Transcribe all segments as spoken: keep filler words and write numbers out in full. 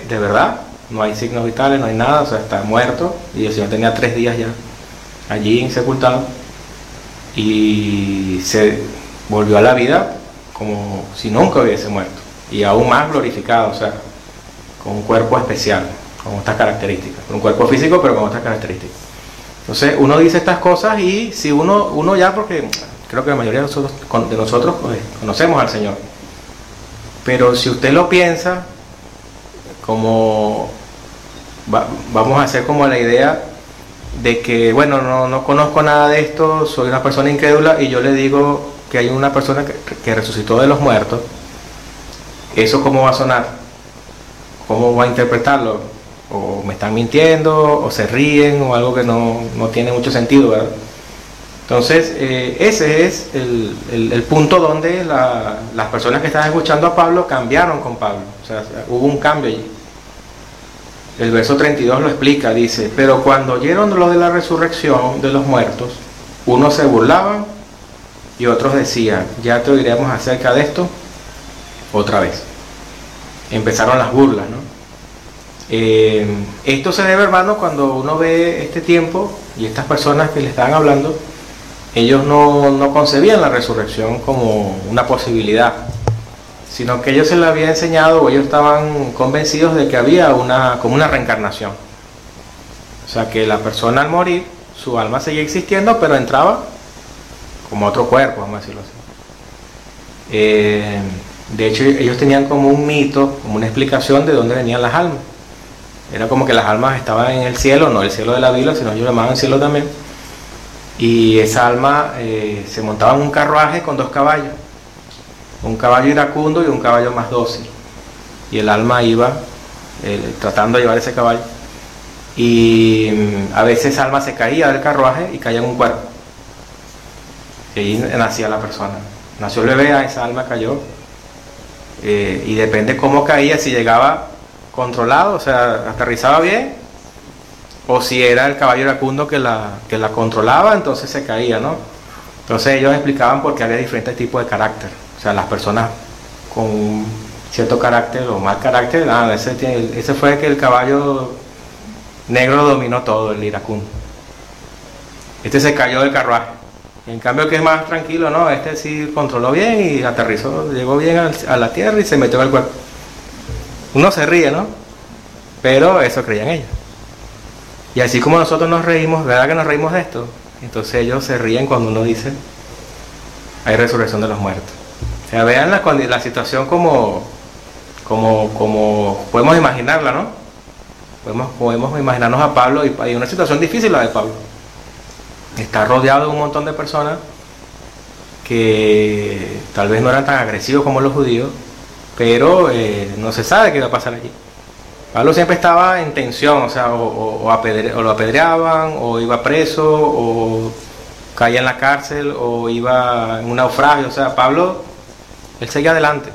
de verdad, no hay signos vitales, no hay nada, o sea, está muerto, y el Señor tenía tres días ya allí sepultado, y se volvió a la vida como si nunca hubiese muerto, y aún más glorificado, o sea, con un cuerpo especial, con estas características, un cuerpo físico pero con otras características. Entonces uno dice estas cosas y si uno, uno ya, porque creo que la mayoría de nosotros, de nosotros pues, conocemos al Señor, pero si usted lo piensa, como va, vamos a hacer como la idea de que, bueno, no, no conozco nada de esto, soy una persona incrédula y yo le digo que hay una persona que, que resucitó de los muertos, ¿eso cómo va a sonar? ¿Cómo va a interpretarlo? O me están mintiendo, o se ríen, o algo que no, no tiene mucho sentido, ¿verdad? Entonces, eh, ese es el, el, el punto donde la, las personas que estaban escuchando a Pablo cambiaron con Pablo, o sea, hubo un cambio allí. El verso treinta y dos lo explica, dice, pero cuando oyeron lo de la resurrección de los muertos, unos se burlaban y otros decían, ya te oiremos acerca de esto otra vez. Empezaron las burlas, ¿no? Eh, esto se debe, hermano, cuando uno ve este tiempo y estas personas que le estaban hablando, ellos no, no concebían la resurrección como una posibilidad, sino que ellos se les había enseñado, o ellos estaban convencidos de que había una, como una reencarnación. O sea, que la persona al morir, su alma seguía existiendo, pero entraba como otro cuerpo, vamos a decirlo así. Eh, de hecho, ellos tenían como un mito, como una explicación de dónde venían las almas. Era como que las almas estaban en el cielo, no el cielo de la Biblia, sino ellos llamaban cielo también. Y esa alma eh, se montaba en un carruaje con dos caballos, un caballo iracundo y un caballo más dócil, y el alma iba eh, tratando de llevar ese caballo, y mm, a veces esa alma se caía del carruaje y caía en un cuerpo, y ahí nacía la persona, nació el bebé, a esa alma cayó, eh, y depende cómo caía, si llegaba controlado, o sea, aterrizaba bien, o si era el caballo iracundo que la, que la controlaba, entonces se caía, ¿no? Entonces ellos explicaban por qué había diferentes tipos de carácter. O sea, las personas con un cierto carácter o mal carácter, ah, ese, tiene, ese fue que el caballo negro dominó todo, el iracundo. Este se cayó del carruaje. En cambio, que es más tranquilo, ¿no? Este sí controló bien y aterrizó, llegó bien al, a la tierra y se metió en el cuerpo. Uno se ríe, ¿no? Pero eso creían ellos. Y así como nosotros nos reímos, ¿verdad que nos reímos de esto? Entonces ellos se ríen cuando uno dice, hay resurrección de los muertos. O sea, vean la, la situación como, como, como podemos imaginarla, ¿no? Podemos, podemos imaginarnos a Pablo, y hay una situación difícil la de Pablo. Está rodeado de un montón de personas que tal vez no eran tan agresivos como los judíos, pero eh, no se sabe qué va a pasar allí. Pablo siempre estaba en tensión, o sea, o, o, o, apedre, o lo apedreaban, o iba preso, o caía en la cárcel, o iba en un naufragio. O sea, Pablo, él seguía adelante.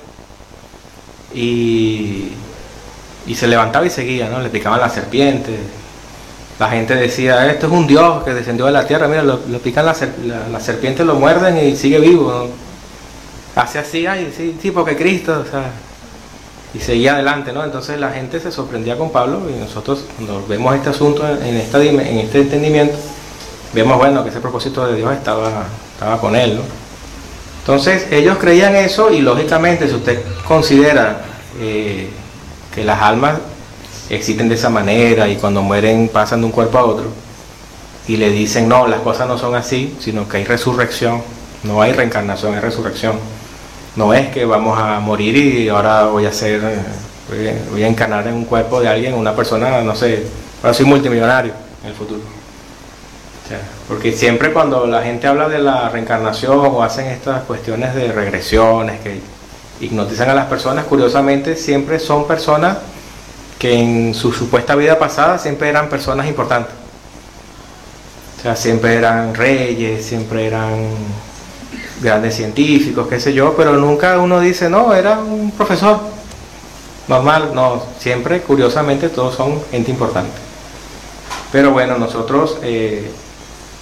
Y, y se levantaba y seguía, ¿no? Le picaban las serpientes. La gente decía, esto es un Dios que descendió de la tierra, mira, lo, lo pican las la, la serpientes, lo muerden y sigue vivo, ¿no? Hace así, ay, sí, sí, porque Cristo, o sea... Y seguía adelante, ¿no? Entonces la gente se sorprendía con Pablo, y nosotros cuando vemos este asunto en, esta, en este entendimiento, vemos, bueno, que ese propósito de Dios estaba, estaba con él, ¿no? Entonces ellos creían eso, y lógicamente si usted considera eh, que las almas existen de esa manera y cuando mueren pasan de un cuerpo a otro, y le dicen, no, las cosas no son así, sino que hay resurrección, no hay reencarnación, hay resurrección. No es que vamos a morir y ahora voy a ser, voy a encarnar en un cuerpo de alguien, una persona, no sé, ahora soy multimillonario en el futuro. O sea, porque siempre cuando la gente habla de la reencarnación o hacen estas cuestiones de regresiones que hipnotizan a las personas, curiosamente siempre son personas que en su supuesta vida pasada siempre eran personas importantes. O sea, siempre eran reyes, siempre eran grandes científicos, qué sé yo, pero nunca uno dice, no, era un profesor normal. No, siempre, curiosamente, todos son gente importante. Pero bueno, nosotros eh,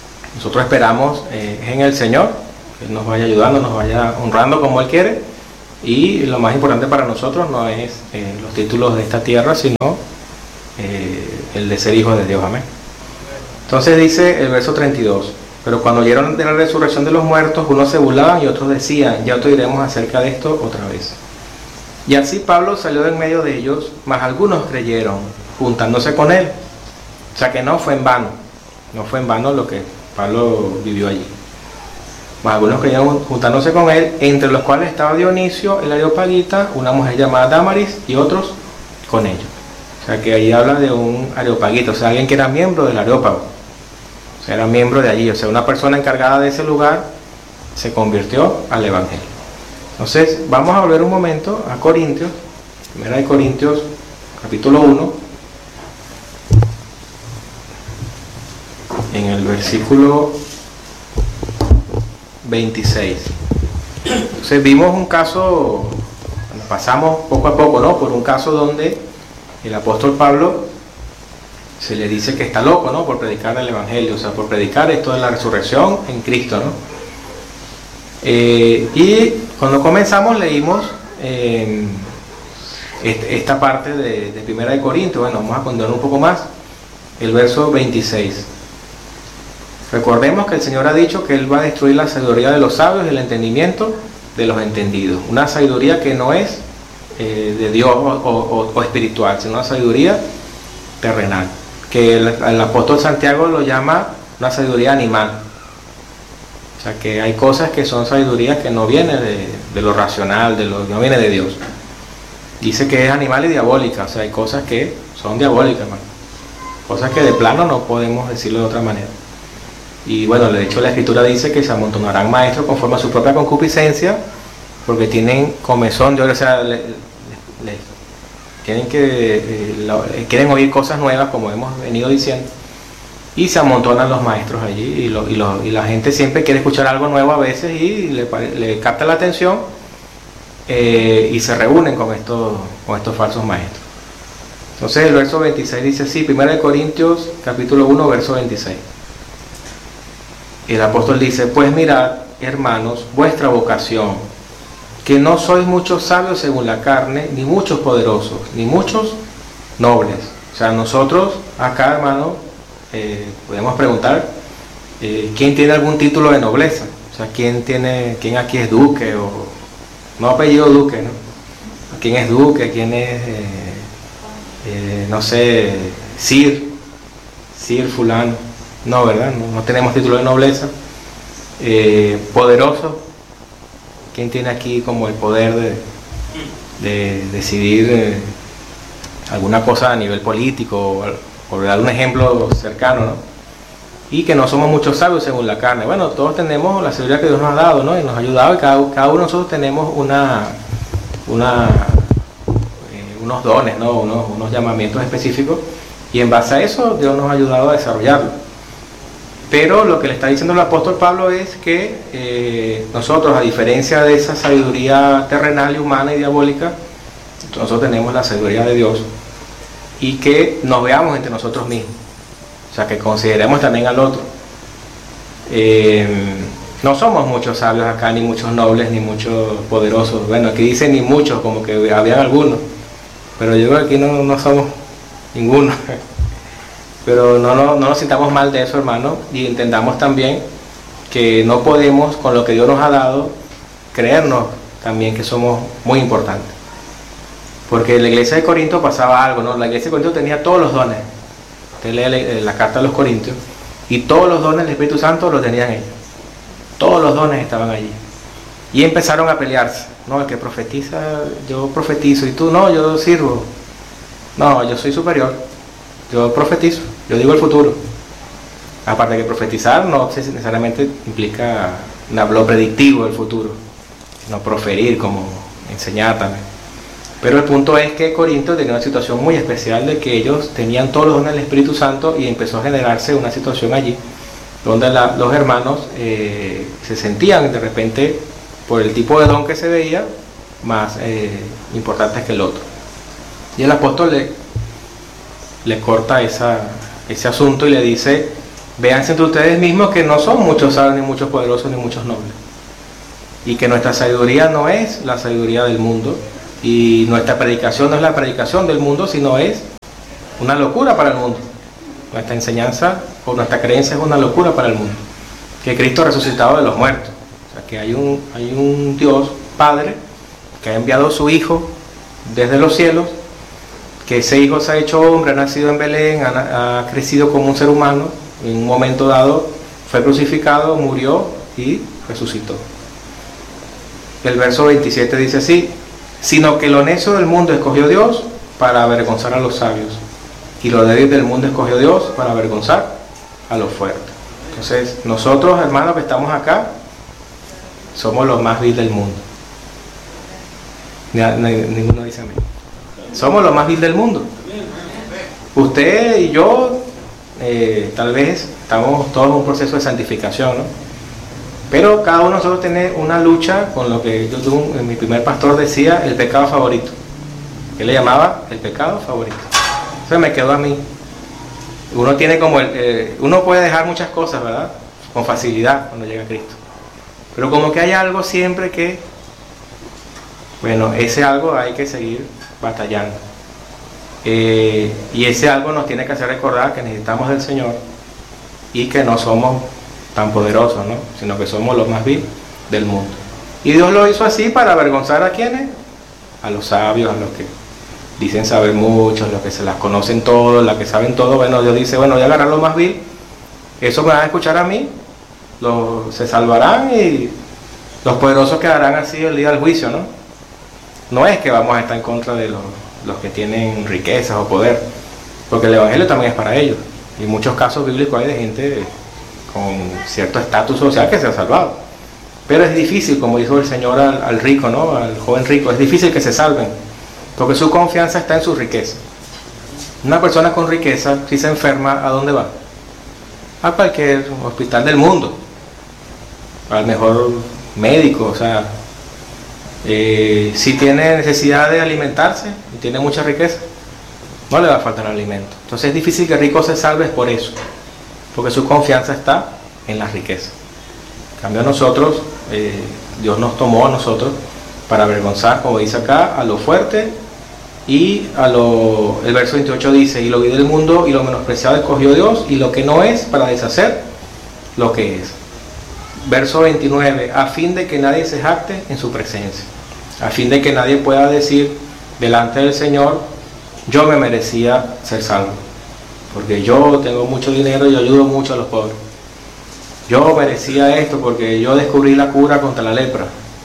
nosotros esperamos eh, en el Señor, que Él nos vaya ayudando, nos vaya honrando como Él quiere, Y lo más importante para nosotros no es eh, los títulos de esta tierra, sino eh, el de ser hijos de Dios. Amén. Entonces dice el verso treinta y dos: pero cuando oyeron de la resurrección de los muertos, unos se burlaban y otros decían: ya te diremos acerca de esto otra vez. Y así Pablo salió de en medio de ellos, mas algunos creyeron, juntándose con él. O sea que no fue en vano, no fue en vano lo que Pablo vivió allí. Mas algunos creyeron juntándose con él, entre los cuales estaba Dionisio, el Areopagita, una mujer llamada Damaris, y otros con ellos. O sea que ahí habla de un Areopagita, o sea, alguien que era miembro del Areópago. O sea, era miembro de allí, o sea, una persona encargada de ese lugar se convirtió al Evangelio. Entonces, vamos a volver un momento a Corintios, primera de Corintios, capítulo uno, en el versículo veintiséis. Entonces, vimos un caso, pasamos poco a poco, ¿no? Por un caso donde el apóstol Pablo se le dice que está loco, ¿no? Por predicar el Evangelio, o sea, por predicar esto de la resurrección en Cristo, ¿no? Eh, y cuando comenzamos leímos eh, esta parte de, de primera de Corintios. Bueno, vamos a continuar un poco más, el verso veintiséis. Recordemos que el Señor ha dicho que Él va a destruir la sabiduría de los sabios y el entendimiento de los entendidos. Una sabiduría que no es eh, de Dios o, o, o espiritual, sino una sabiduría terrenal, que el, el apóstol Santiago lo llama una sabiduría animal. O sea que hay cosas que son sabidurías que no vienen de, de lo racional, de lo, no viene de Dios. Dice que es animal y diabólica, o sea, hay cosas que son diabólicas, hermano. Cosas que de plano no podemos decirlo de otra manera. Y bueno, de hecho la Escritura dice que se amontonarán maestros conforme a su propia concupiscencia, porque tienen comezón de oír, o sea, le, le, le, tienen que, eh, lo, quieren oír cosas nuevas, como hemos venido diciendo. Y se amontonan los maestros allí y, lo, y, lo, y la gente siempre quiere escuchar algo nuevo a veces y le, le capta la atención eh, y se reúnen con estos, con estos falsos maestros. Entonces el verso veintiséis dice así, primera de Corintios capítulo uno, verso veintiséis. El apóstol dice: pues mirad, hermanos, vuestra vocación, que no sois muchos sabios según la carne, ni muchos poderosos, ni muchos nobles. O sea, nosotros acá, hermano, Eh, podemos preguntar eh, ¿quién tiene algún título de nobleza? O sea, ¿quién tiene, quién aquí es duque o no apellido duque, ¿no? ¿Quién es duque? ¿Quién es eh, eh, no sé, sir, sir fulano? No, ¿verdad? No, no tenemos título de nobleza. Eh, poderoso, ¿quién tiene aquí como el poder de, de decidir eh, alguna cosa a nivel político? Por dar un ejemplo cercano, ¿no? Y que no somos muchos sabios según la carne. Bueno, todos tenemos la sabiduría que Dios nos ha dado, ¿no? Y nos ha ayudado, y cada, cada uno de nosotros tenemos una, una, eh, unos dones, ¿no? Unos, unos llamamientos específicos, y en base a eso Dios nos ha ayudado a desarrollarlo. Pero lo que le está diciendo el apóstol Pablo es que eh, nosotros, a diferencia de esa sabiduría terrenal y humana y diabólica, nosotros tenemos la sabiduría de Dios. Y que nos veamos entre nosotros mismos, o sea, que consideremos también al otro. Eh, no somos muchos sabios acá, ni muchos nobles, ni muchos poderosos. Bueno, aquí dice ni muchos, como que habían algunos, pero yo creo que aquí no, no somos ninguno. Pero no, no, no nos sintamos mal de eso, hermano, y entendamos también que no podemos, con lo que Dios nos ha dado, creernos también que somos muy importantes. Porque en la iglesia de Corinto pasaba algo, ¿no? La iglesia de Corinto tenía todos los dones. Usted lee la carta de los Corintios y todos los dones del Espíritu Santo los tenían ellos. Todos los dones estaban allí. Y empezaron a pelearse. No, el que profetiza, yo profetizo, y tú no, yo sirvo. No, yo soy superior. Yo profetizo, yo digo el futuro. Aparte de que profetizar no necesariamente implica lo predictivo del futuro, sino proferir, como enseñar también. Pero el punto es que Corinto tenía una situación muy especial, de que ellos tenían todos los dones del Espíritu Santo, y empezó a generarse una situación allí donde la, los hermanos eh, se sentían de repente, por el tipo de don que se veía, más eh, importantes que el otro. Y el apóstol le, le corta esa, ese asunto y le dice: véanse entre ustedes mismos que no son muchos sabios, ni muchos poderosos, ni muchos nobles. y que nuestra sabiduría no es la sabiduría del mundo, y nuestra predicación no es la predicación del mundo, sino es una locura para el mundo. Nuestra enseñanza o nuestra creencia es una locura para el mundo, que Cristo ha resucitado de los muertos, o sea, que hay un, hay un Dios Padre que ha enviado a su Hijo desde los cielos, que ese Hijo se ha hecho hombre, ha nacido en Belén, ha, ha crecido como un ser humano, en un momento dado fue crucificado, murió y resucitó. El verso veintisiete dice así: sino que lo necio del mundo escogió Dios para avergonzar a los sabios, y lo débil del mundo escogió Dios para avergonzar a los fuertes. Entonces, nosotros, hermanos, que estamos acá, somos los más vil del mundo. Ninguno dice amén. Somos los más vil del mundo. Usted y yo, eh, tal vez estamos todos en un proceso de santificación, ¿no? Pero cada uno de nosotros tiene una lucha con lo que yo, mi primer pastor decía, el pecado favorito. Él le llamaba el pecado favorito. Eso me quedó a mí. Uno tiene como el, eh, uno puede dejar muchas cosas, ¿verdad? Con facilidad cuando llega a Cristo. Pero como que hay algo siempre que, bueno, ese algo hay que seguir batallando. Eh, y ese algo nos tiene que hacer recordar que necesitamos del Señor y que no somos tan poderosos, ¿no? Sino que somos los más vil del mundo. Y Dios lo hizo así para avergonzar a quienes, a los sabios, a los que dicen saber mucho, a los que se las conocen todo, las que saben todo. Bueno, Dios dice, bueno, voy a agarrar lo más vil, eso me van a escuchar a mí, los, se salvarán y los poderosos quedarán así el día del juicio, ¿no? No es que vamos a estar en contra de los, los que tienen riquezas o poder, porque el evangelio también es para ellos. Y en muchos casos bíblicos hay de gente con cierto estatus social que se ha salvado. Pero es difícil, como dijo el Señor al, al rico, ¿no? Al joven rico, es difícil que se salven, porque su confianza está en su riqueza. Una persona con riqueza, si se enferma, ¿a dónde va? A cualquier hospital del mundo, al mejor médico. O sea, eh, si tiene necesidad de alimentarse y tiene mucha riqueza, no le va a faltar alimento. Entonces es difícil que el rico se salve por eso, porque su confianza está en la riqueza. En cambio, nosotros, eh, Dios nos tomó a nosotros para avergonzar, como dice acá, a lo fuerte. Y a lo, el verso veintiocho dice, y lo vil del mundo y lo menospreciado escogió Dios, y lo que no es para deshacer lo que es. Verso veintinueve, a fin de que nadie se jacte en su presencia, a fin de que nadie pueda decir delante del Señor, yo me merecía ser salvo, porque yo tengo mucho dinero y ayudo mucho a los pobres. Yo merecía esto porque yo descubrí la cura contra la lepra.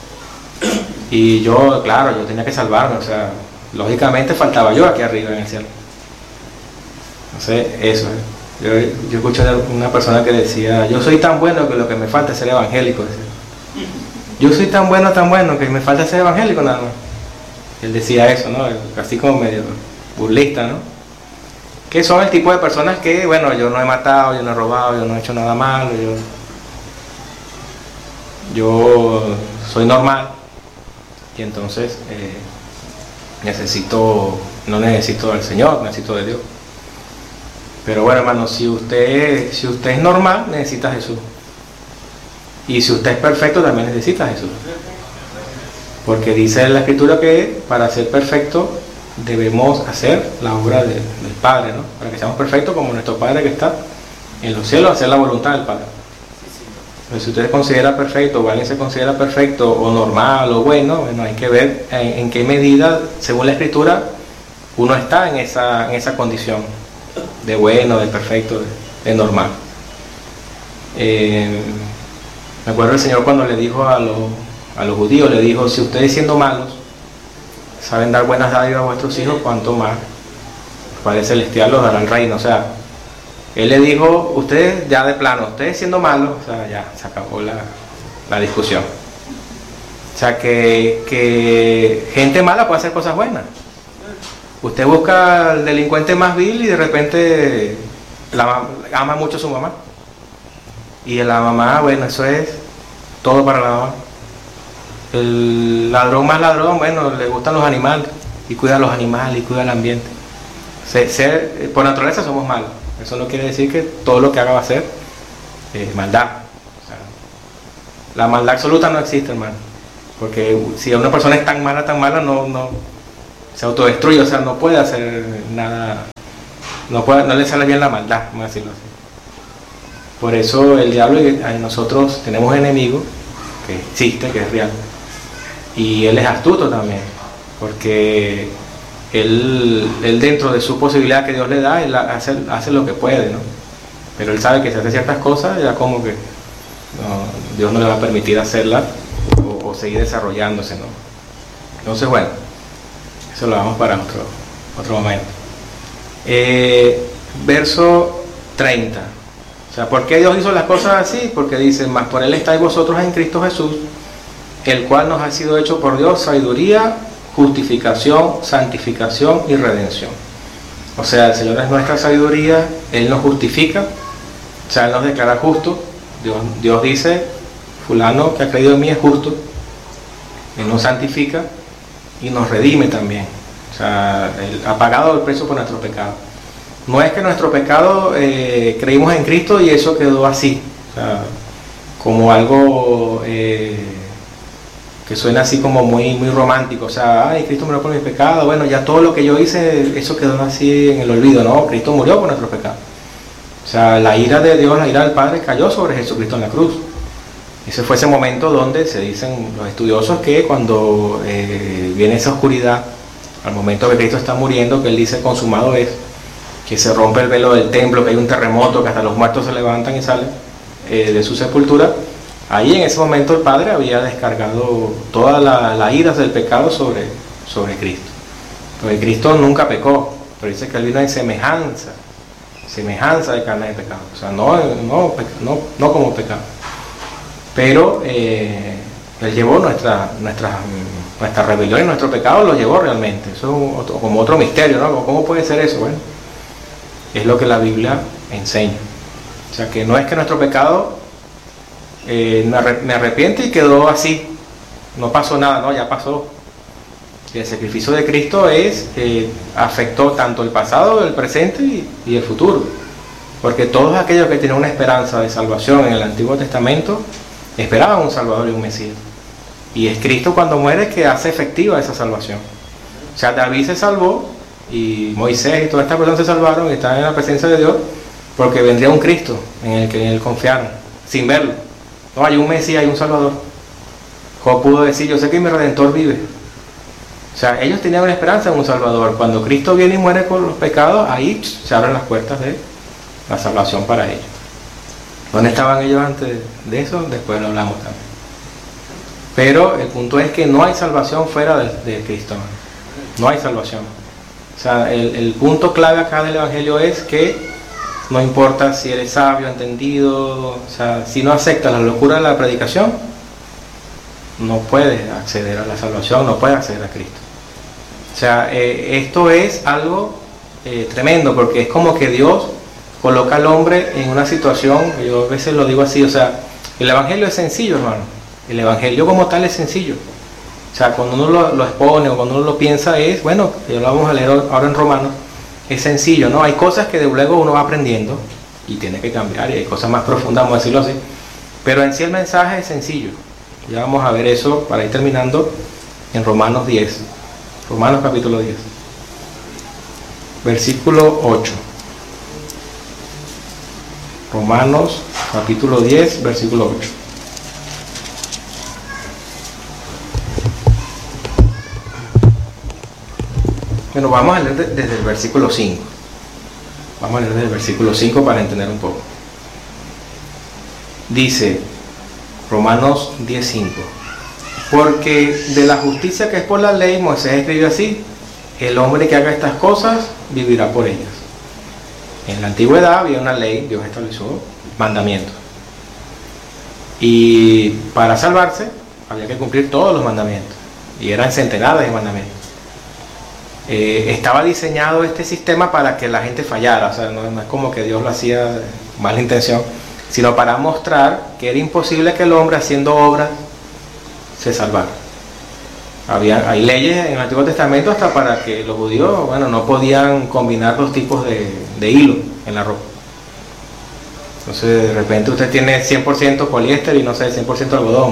Y yo, claro, yo tenía que salvarme, o sea, lógicamente faltaba yo aquí arriba en el cielo. Entonces, eso. Yo, yo escuché a una persona que decía, yo soy tan bueno que lo que me falta es ser evangélico. Decía. Yo soy tan bueno, tan bueno que me falta ser evangélico nada más. Él decía eso, ¿no? Así como medio burlista, ¿no? Que son el tipo de personas que, bueno, yo no he matado, yo no he robado, yo no he hecho nada malo, yo, yo soy normal. Y entonces eh, necesito, no necesito del Señor, necesito de Dios. Pero bueno, hermano, si usted, si usted es normal, necesita a Jesús. Y si usted es perfecto, también necesita a Jesús. Porque dice en la Escritura que para ser perfecto debemos hacer la obra de, del Padre, ¿no? Para que seamos perfectos como nuestro Padre que está en los cielos, hacer la voluntad del Padre. Entonces, si usted se considera perfecto, o alguien se considera perfecto, o normal, o bueno, bueno, hay que ver en, en qué medida, según la Escritura, uno está en esa, en esa condición de bueno, de perfecto, de, de normal. Eh, me acuerdo el Señor cuando le dijo a los, a los judíos, le dijo, si ustedes siendo malos saben dar buenas dádivas a vuestros hijos, cuanto más el Padre Celestial los dará el reino. O sea, Él le dijo, ustedes ya de plano, ustedes siendo malos, o sea, ya se acabó la, la discusión. O sea, que, que gente mala puede hacer cosas buenas. Usted busca al delincuente más vil y de repente la, ama mucho a su mamá. Y la mamá, bueno, eso es todo para la mamá. El ladrón más ladrón, bueno, le gustan los animales y cuida a los animales y cuida el ambiente. Ser, ser, por naturaleza somos malos. Eso no quiere decir que todo lo que haga va a ser eh, maldad. O sea, la maldad absoluta no existe, hermano. Porque si una persona es tan mala, tan mala, no, no se autodestruye, o sea, no puede hacer nada, no, puede, no le sale bien la maldad, vamos a decirlo así. Por eso el diablo y nosotros tenemos enemigos, que existe, que es real, y él es astuto también, porque él, él dentro de su posibilidad que Dios le da, él hace, hace lo que puede, ¿no? Pero él sabe que si hace ciertas cosas, ya como que no, Dios no le va a permitir hacerlas o, o seguir desarrollándose, ¿no? Entonces, bueno, eso lo vamos para otro, otro momento. Eh, verso treinta. O sea, ¿por qué Dios hizo las cosas así? Porque dice, mas por él estáis vosotros en Cristo Jesús, el cual nos ha sido hecho por Dios sabiduría, justificación, santificación y redención. O sea, el Señor es nuestra sabiduría, Él nos justifica, o sea, Él nos declara justos. Dios, Dios dice, fulano que ha creído en mí es justo. Él nos santifica y nos redime también. O sea, Él ha pagado el precio por nuestro pecado. No es que nuestro pecado eh, creímos en Cristo y eso quedó así, o sea, como algo eh, que suena así como muy, muy romántico. O sea, ay, Cristo murió por mis pecados, bueno, ya todo lo que yo hice, eso quedó así en el olvido. No, Cristo murió por nuestros pecados. O sea, la ira de Dios, la ira del Padre cayó sobre Jesucristo en la cruz. Ese fue ese momento donde se dicen los estudiosos que cuando eh, viene esa oscuridad, al momento que Cristo está muriendo, que Él dice consumado es, que se rompe el velo del templo, que hay un terremoto, que hasta los muertos se levantan y salen eh, de su sepultura. Ahí en ese momento el Padre había descargado toda la, la ira del pecado sobre, sobre Cristo. Porque Cristo nunca pecó, pero dice que Él vino en semejanza, semejanza de carne de pecado. O sea, no, no, no, no como pecado. Pero eh, Él llevó nuestra, nuestra, nuestra rebelión y nuestro pecado, lo llevó realmente. Eso es otro, como otro misterio, ¿no? ¿Cómo puede ser eso? Bueno, es lo que la Biblia enseña. O sea, que no es que nuestro pecado eh, me arrepiente y quedó así, no pasó nada, no, ya pasó. El sacrificio de Cristo es eh, afectó tanto el pasado, el presente y, y el futuro. Porque todos aquellos que tienen una esperanza de salvación en el Antiguo Testamento esperaban un Salvador y un Mesías. Y es Cristo cuando muere que hace efectiva esa salvación. O sea, David se salvó, y Moisés y todas estas personas se salvaron y están en la presencia de Dios porque vendría un Cristo en el que en él confiaron, sin verlo. No, hay un Mesías, hay un Salvador. Job pudo decir, yo sé que mi Redentor vive. O sea, ellos tenían una esperanza en un Salvador. Cuando Cristo viene y muere por los pecados, ahí se abren las puertas de la salvación para ellos. ¿Dónde estaban ellos antes de eso? Después lo hablamos también. Pero el punto es que no hay salvación fuera de, de Cristo. No hay salvación. O sea, el, el punto clave acá del Evangelio es que no importa si eres sabio, entendido, o sea, si no aceptas la locura de la predicación, no puedes acceder a la salvación, no puedes acceder a Cristo. O sea, eh, esto es algo eh, tremendo, porque es como que Dios coloca al hombre en una situación, yo a veces lo digo así, o sea, el Evangelio es sencillo, hermano. El Evangelio como tal es sencillo. O sea, cuando uno lo, lo expone o cuando uno lo piensa es, bueno, ya lo vamos a leer ahora en Romanos, es sencillo, ¿no? Hay cosas que de luego uno va aprendiendo y tiene que cambiar, y hay cosas más profundas, vamos a decirlo así. Pero en sí el mensaje es sencillo. Ya vamos a ver eso para ir terminando en Romanos diez. Romanos capítulo diez. Versículo ocho. Romanos capítulo diez, versículo ocho. Bueno, vamos a leer de, desde el versículo cinco. Vamos a leer desde el versículo cinco para entender un poco. Dice Romanos diez cinco: porque de la justicia que es por la ley, Moisés escribe así: el hombre que haga estas cosas vivirá por ellas. En la antigüedad había una ley, Dios estableció mandamientos. Y para salvarse había que cumplir todos los mandamientos. Y eran centenares de mandamientos. Eh, estaba diseñado este sistema para que la gente fallara, o sea, no, no es como que Dios lo hacía con mala intención, sino para mostrar que era imposible que el hombre haciendo obras se salvara. Había, hay leyes en el Antiguo Testamento hasta para que los judíos, bueno, no podían combinar dos tipos de, de hilo en la ropa. Entonces de repente usted tiene cien por ciento poliéster y no sé, cien por ciento algodón.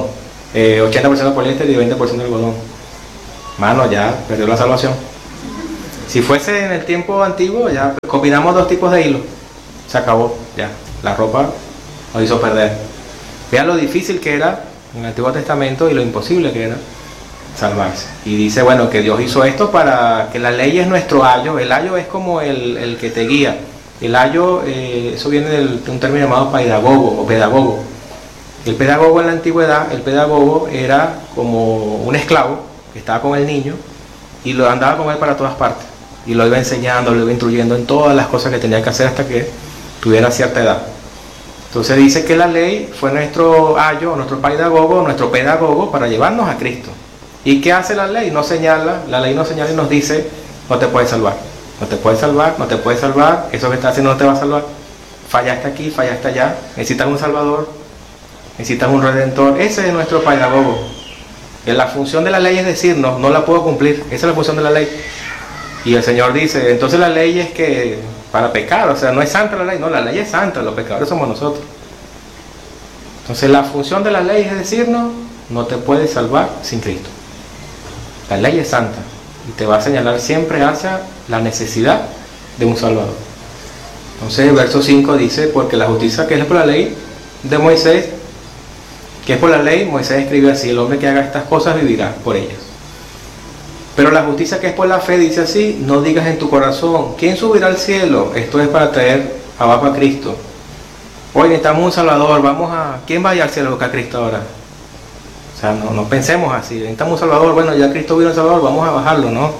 eh, ochenta por ciento poliéster y veinte por ciento algodón. Mano, ya perdió la salvación. Si fuese en el tiempo antiguo, ya combinamos dos tipos de hilo, se acabó, ya, la ropa nos hizo perder. Vean lo difícil que era en el Antiguo Testamento y lo imposible que era salvarse. Y dice, bueno, que Dios hizo esto para que la ley es nuestro ayo. El ayo es como el, el que te guía. El ayo, eh, eso viene del, de un término llamado pedagogo o pedagogo. El pedagogo en la antigüedad, el pedagogo era como un esclavo que estaba con el niño y lo andaba con él para todas partes. Y lo iba enseñando, lo iba instruyendo en todas las cosas que tenía que hacer hasta que tuviera cierta edad. Entonces dice que la ley fue nuestro ayo, nuestro pedagogo, nuestro pedagogo para llevarnos a Cristo. ¿Y qué hace la ley? No señala, la ley no señala y nos dice, no te puedes salvar, no te puedes salvar, no te puedes salvar, eso que estás haciendo no te va a salvar, fallaste aquí, fallaste allá, necesitas un salvador, necesitas un redentor. Ese es nuestro pedagogo. La función de la ley es decirnos, no la puedo cumplir, esa es la función de la ley. Y el Señor dice, entonces la ley es que para pecar, o sea, no es santa la ley, no, la ley es santa, los pecadores somos nosotros. Entonces la función de la ley es decirnos, no te puedes salvar sin Cristo. La ley es santa y te va a señalar siempre hacia la necesidad de un Salvador. Entonces el verso cinco dice, porque la justicia que es por la ley de Moisés, que es por la ley, Moisés escribe así, el hombre que haga estas cosas vivirá por ellas. Pero la justicia que es por la fe dice así, no digas en tu corazón, ¿quién subirá al cielo? Esto es para traer abajo a Cristo. Hoy necesitamos un Salvador, vamos a... ¿Quién va a ir al cielo buscar a Cristo ahora? O sea, no, no pensemos así, necesitamos un Salvador, bueno, ya Cristo vino al Salvador, vamos a bajarlo, ¿no?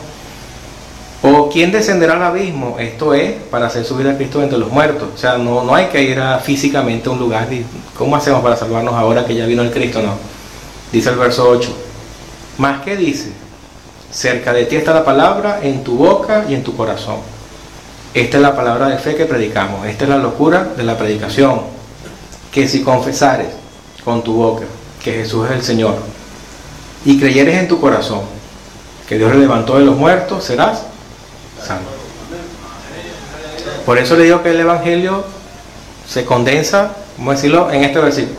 O ¿quién descenderá al abismo? Esto es para hacer subir a Cristo entre los muertos. O sea, no, no hay que ir a, físicamente a un lugar y ¿cómo hacemos para salvarnos ahora que ya vino el Cristo? No. Dice el verso ocho. ¿Más qué dice? Cerca de ti está la palabra, en tu boca y en tu corazón. Esta es la palabra de fe que predicamos. Esta es la locura de la predicación. Que si confesares con tu boca que Jesús es el Señor y creyeres en tu corazón que Dios le levantó de los muertos, serás salvo. Por eso le digo que el Evangelio se condensa, vamos a decirlo, en este versículo.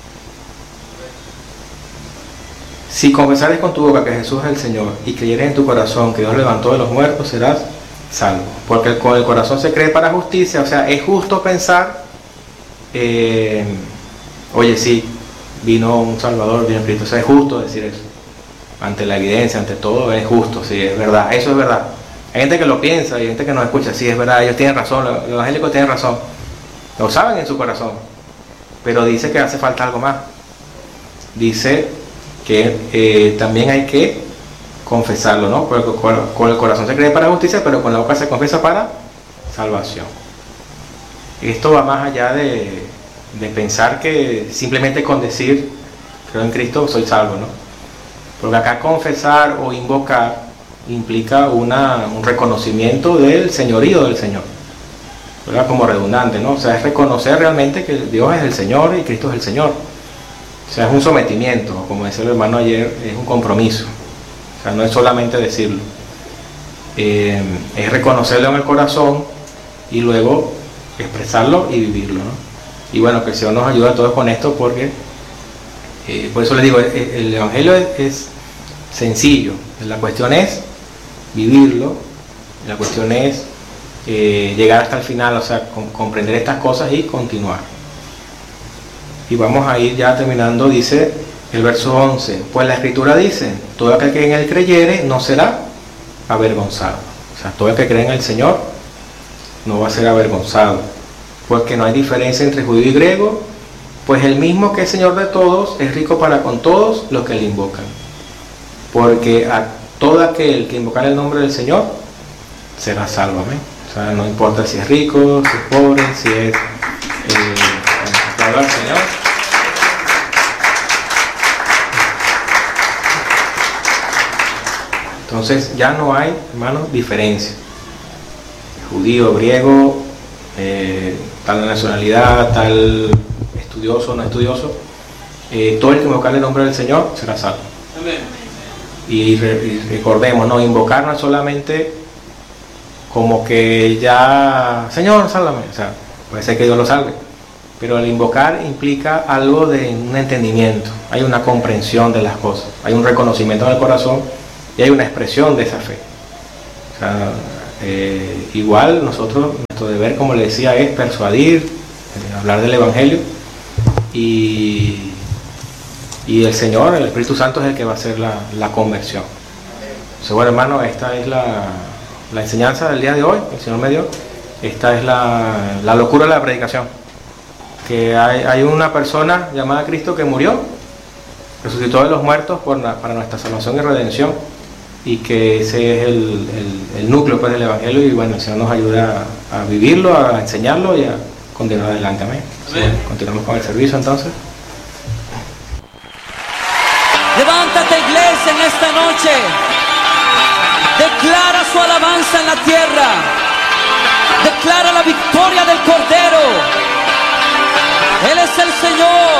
Si confesares con tu boca que Jesús es el Señor y creyeres en tu corazón que Dios levantó de los muertos, serás salvo. Porque con el corazón se cree para justicia, o sea, es justo pensar, eh, oye, sí, vino un Salvador, vino Cristo, o sea, es justo decir eso. Ante la evidencia, ante todo, es justo, sí, es verdad, eso es verdad. Hay gente que lo piensa y hay gente que no escucha, sí, es verdad, ellos tienen razón, los evangélicos tienen razón, lo saben en su corazón, pero dice que hace falta algo más. Dice que eh, también hay que confesarlo, ¿no? Porque con el corazón se cree para justicia, pero con la boca se confiesa para salvación. Esto va más allá de, de pensar que simplemente con decir creo en Cristo soy salvo, ¿no? Porque acá confesar o invocar implica una, un reconocimiento del señorío del Señor, ¿verdad? Como redundante, ¿no? O sea, es reconocer realmente que Dios es el Señor y Cristo es el Señor. O sea, es un sometimiento, como decía el hermano ayer, es un compromiso. O sea, no es solamente decirlo. Eh, es reconocerlo en el corazón y luego expresarlo y vivirlo, ¿no? Y bueno, que el Señor nos ayude a todos con esto porque, eh, por eso les digo, el, el Evangelio es, es sencillo. La cuestión es vivirlo, la cuestión es eh, llegar hasta el final, o sea, con, comprender estas cosas y continuar. Y vamos a ir ya terminando, dice el verso once, pues la Escritura dice, todo aquel que en él creyere no será avergonzado. O sea, todo el que cree en el Señor no va a ser avergonzado, porque no hay diferencia entre judío y griego, pues el mismo que es Señor de todos es rico para con todos los que le invocan. Porque a todo aquel que invocar el nombre del Señor será salvo, amén. O sea, no importa si es rico, si es pobre, si es... Eh, al Señor. Entonces ya no hay, hermanos, diferencia. Judío, griego, eh, tal nacionalidad, tal estudioso, no estudioso, eh, todo el que invocar el nombre del Señor será salvo. Amén. Y, re, y recordemos, no invocar no es solamente como que ya, Señor, sálvame, o sea, puede ser que Dios lo salve. pero el invocar implica algo de un entendimiento, hay una comprensión de las cosas, hay un reconocimiento en el corazón y hay una expresión de esa fe. O sea, eh, igual nosotros, nuestro deber, como le decía, es persuadir, eh, hablar del Evangelio, y, y el Señor, el Espíritu Santo es el que va a hacer la, la conversión. Entonces, bueno, hermano, esta es la, la enseñanza del día de hoy, el Señor me dio. Esta es la, la locura de la predicación, que hay, hay una persona llamada Cristo que murió, resucitó de los muertos por la, para nuestra salvación y redención, y que ese es el, el, el núcleo, pues, del Evangelio, y bueno, el Señor nos ayuda a, a vivirlo, a enseñarlo y a continuar adelante. Amén. Amén. Sí, continuamos con el servicio entonces. Levántate, iglesia, en esta noche. Declara su alabanza en la tierra. Declara la victoria del Cordero. Él es el Señor.